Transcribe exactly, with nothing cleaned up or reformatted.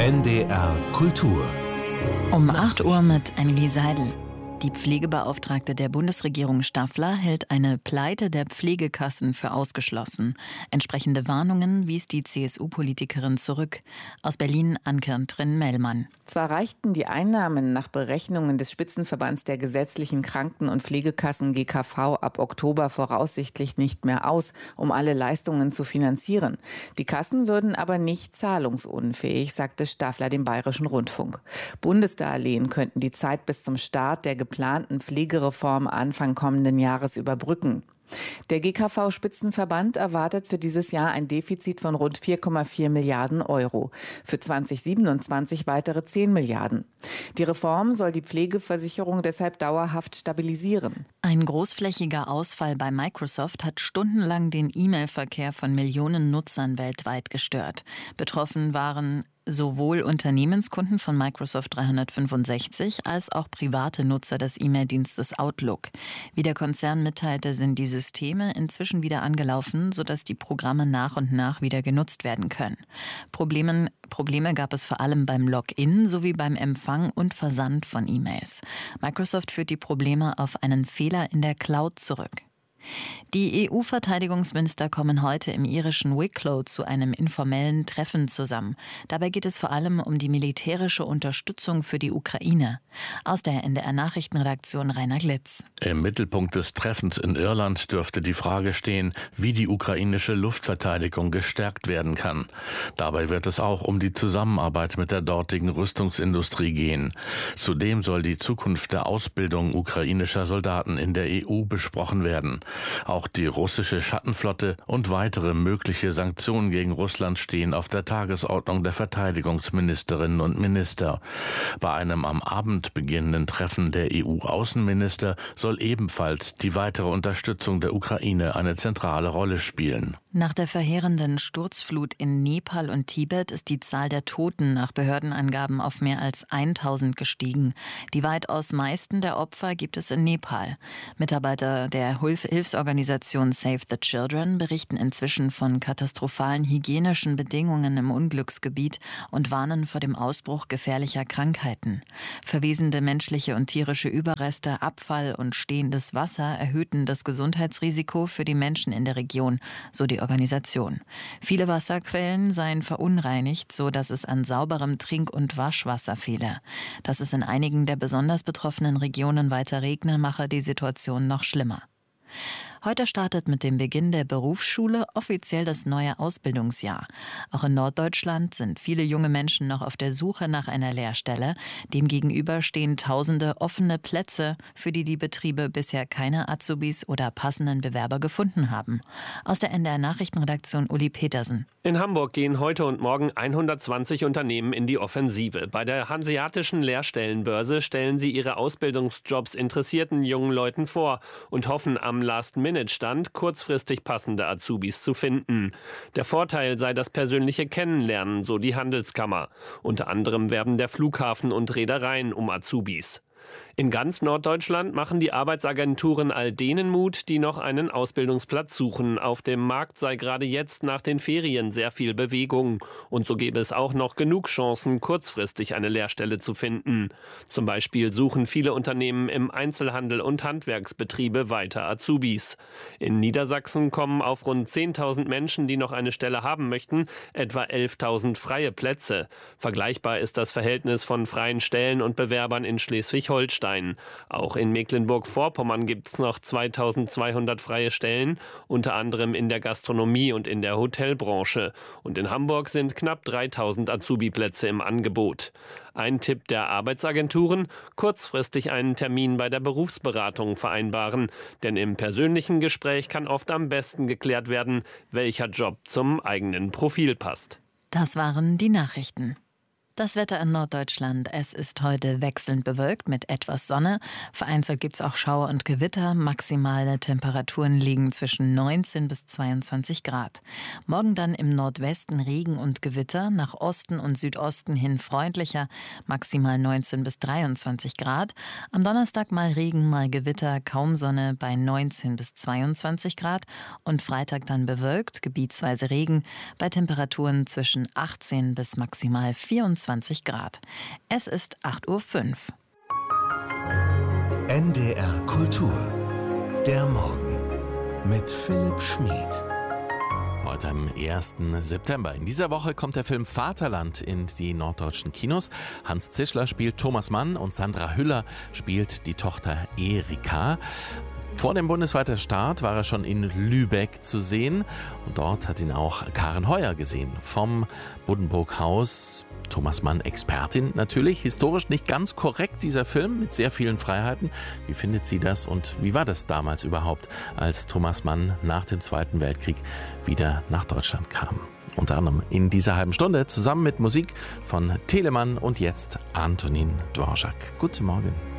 N D R Kultur. Um acht Uhr mit Emily Seidel. Die Pflegebeauftragte der Bundesregierung Staffler hält eine Pleite der Pflegekassen für ausgeschlossen. Entsprechende Warnungen wies die C S U-Politikerin zurück. Aus Berlin Ann-Kathrin Mellmann. Zwar reichten die Einnahmen nach Berechnungen des Spitzenverbands der gesetzlichen Kranken- und Pflegekassen G K V ab Oktober voraussichtlich nicht mehr aus, um alle Leistungen zu finanzieren. Die Kassen würden aber nicht zahlungsunfähig, sagte Staffler dem Bayerischen Rundfunk. Bundesdarlehen könnten die Zeit bis zum Start der geplanten Pflegereform Anfang kommenden Jahres überbrücken. Der G K V-Spitzenverband erwartet für dieses Jahr ein Defizit von rund vier Komma vier Milliarden Euro. Für zweitausendsiebenundzwanzig weitere zehn Milliarden. Die Reform soll die Pflegeversicherung deshalb dauerhaft stabilisieren. Ein großflächiger Ausfall bei Microsoft hat stundenlang den E-Mail-Verkehr von Millionen Nutzern weltweit gestört. Betroffen waren sowohl Unternehmenskunden von Microsoft dreihundertfünfundsechzig als auch private Nutzer des E-Mail-Dienstes Outlook. Wie der Konzern mitteilte, sind die Systeme inzwischen wieder angelaufen, sodass die Programme nach und nach wieder genutzt werden können. Probleme, Probleme gab es vor allem beim Login sowie beim Empfang und Versand von E-Mails. Microsoft führt die Probleme auf einen Fehler in der Cloud zurück. Die E U-Verteidigungsminister kommen heute im irischen Wicklow zu einem informellen Treffen zusammen. Dabei geht es vor allem um die militärische Unterstützung für die Ukraine. Aus der N D R-Nachrichtenredaktion Rainer Glitz. Im Mittelpunkt des Treffens in Irland dürfte die Frage stehen, wie die ukrainische Luftverteidigung gestärkt werden kann. Dabei wird es auch um die Zusammenarbeit mit der dortigen Rüstungsindustrie gehen. Zudem soll die Zukunft der Ausbildung ukrainischer Soldaten in der E U besprochen werden. Auch die russische Schattenflotte und weitere mögliche Sanktionen gegen Russland stehen auf der Tagesordnung der Verteidigungsministerinnen und Minister. Bei einem am Abend beginnenden Treffen der E U-Außenminister soll ebenfalls die weitere Unterstützung der Ukraine eine zentrale Rolle spielen. Nach der verheerenden Sturzflut in Nepal und Tibet ist die Zahl der Toten nach Behördenangaben auf mehr als tausend gestiegen. Die weitaus meisten der Opfer gibt es in Nepal. Mitarbeiter der Hilfsorganisation Save the Children berichten inzwischen von katastrophalen hygienischen Bedingungen im Unglücksgebiet und warnen vor dem Ausbruch gefährlicher Krankheiten. Verwesende menschliche und tierische Überreste, Abfall und stehendes Wasser erhöhten das Gesundheitsrisiko für die Menschen in der Region, so die Organisation. Viele Wasserquellen seien verunreinigt, so dass es an sauberem Trink- und Waschwasser fehle. Dass es in einigen der besonders betroffenen Regionen weiter regne, mache die Situation noch schlimmer. Heute startet mit dem Beginn der Berufsschule offiziell das neue Ausbildungsjahr. Auch in Norddeutschland sind viele junge Menschen noch auf der Suche nach einer Lehrstelle. Demgegenüber stehen tausende offene Plätze, für die die Betriebe bisher keine Azubis oder passenden Bewerber gefunden haben. Aus der N D R-Nachrichtenredaktion Uli Petersen. In Hamburg gehen heute und morgen hundertzwanzig Unternehmen in die Offensive. Bei der Hanseatischen Lehrstellenbörse stellen sie ihre Ausbildungsjobs interessierten jungen Leuten vor und hoffen am Last-Minute-Stand kurzfristig passende Azubis zu finden. Der Vorteil sei das persönliche Kennenlernen, so die Handelskammer. Unter anderem werben der Flughafen und Reedereien um Azubis. In ganz Norddeutschland machen die Arbeitsagenturen all denen Mut, die noch einen Ausbildungsplatz suchen. Auf dem Markt sei gerade jetzt nach den Ferien sehr viel Bewegung. Und so gäbe es auch noch genug Chancen, kurzfristig eine Lehrstelle zu finden. Zum Beispiel suchen viele Unternehmen im Einzelhandel und Handwerksbetriebe weiter Azubis. In Niedersachsen kommen auf rund zehntausend Menschen, die noch eine Stelle haben möchten, etwa elftausend freie Plätze. Vergleichbar ist das Verhältnis von freien Stellen und Bewerbern in Schleswig-Holstein. Auch in Mecklenburg-Vorpommern gibt es noch zweitausendzweihundert freie Stellen, unter anderem in der Gastronomie und in der Hotelbranche. Und in Hamburg sind knapp dreitausend Azubi-Plätze im Angebot. Ein Tipp der Arbeitsagenturen: kurzfristig einen Termin bei der Berufsberatung vereinbaren. Denn im persönlichen Gespräch kann oft am besten geklärt werden, welcher Job zum eigenen Profil passt. Das waren die Nachrichten. Das Wetter in Norddeutschland. Es ist heute wechselnd bewölkt mit etwas Sonne. Vereinzelt gibt es auch Schauer und Gewitter. Maximale Temperaturen liegen zwischen neunzehn bis zweiundzwanzig Grad. Morgen dann im Nordwesten Regen und Gewitter, nach Osten und Südosten hin freundlicher, maximal neunzehn bis dreiundzwanzig Grad. Am Donnerstag mal Regen, mal Gewitter, kaum Sonne bei neunzehn bis zweiundzwanzig Grad. Und Freitag dann bewölkt, gebietsweise Regen, bei Temperaturen zwischen achtzehn bis maximal vierundzwanzig einundzwanzig Grad. Es ist acht Uhr fünf. N D R Kultur. Der Morgen mit Philipp Schmid. Heute am ersten September. In dieser Woche kommt der Film Vaterland in die norddeutschen Kinos. Hans Zischler spielt Thomas Mann und Sandra Hüller spielt die Tochter Erika. Vor dem bundesweiten Start war er schon in Lübeck zu sehen und dort hat ihn auch Karen Heuer gesehen vom Buddenbrook-Haus. Thomas Mann, Expertin natürlich. Historisch nicht ganz korrekt, dieser Film, mit sehr vielen Freiheiten. Wie findet sie das und wie war das damals überhaupt, als Thomas Mann nach dem Zweiten Weltkrieg wieder nach Deutschland kam? Unter anderem in dieser halben Stunde zusammen mit Musik von Telemann und jetzt Antonin Dvorak. Guten Morgen.